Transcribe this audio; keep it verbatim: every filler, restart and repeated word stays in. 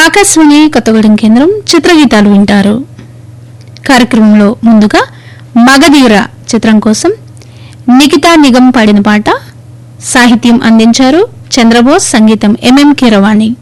ఆకాశవాణి కొత్తగూడెం కేంద్రం చిత్రగీతాలు వింటారు. కార్యక్రమంలో ముందుగా మగధీర చిత్రం కోసం నిఖితా నిగం పాడిన పాట. సాహిత్యం అందించారు చంద్రబోస్, సంగీతం ఎంఎం కీరవాణి.